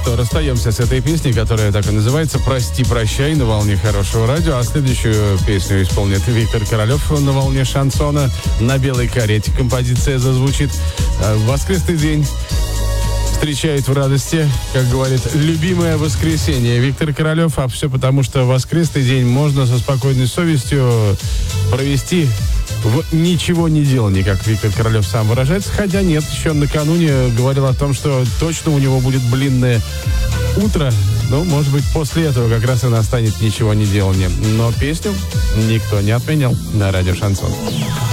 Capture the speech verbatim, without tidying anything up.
что, расстаемся с этой песней, которая так и называется «Прости, прощай» на волне хорошего радио. А следующую песню исполнит Виктор Королев на волне шансона. На белой карете композиция зазвучит. В воскресный день встречает в радости, как говорит, любимое воскресенье. Виктор Королев, а все потому, что воскресный день можно со спокойной совестью провести в ничего не делании, как Виктор Королев сам выражается. Хотя нет, еще накануне говорил о том, что точно у него будет блинное утро. Ну, может быть, после этого как раз и настанет ничего не делание. Но песню никто не отменял на радио «Шансон».